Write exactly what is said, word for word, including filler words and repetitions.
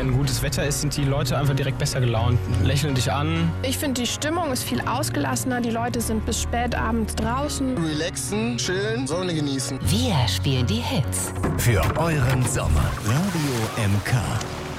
wenn gutes Wetter ist, sind die Leute einfach direkt besser gelaunt, lächeln dich an. Ich finde, die Stimmung ist viel ausgelassener. Die Leute sind bis spät abends draußen. Relaxen, chillen, Sonne genießen. Wir spielen die Hits. Für euren Sommer. Radio M K.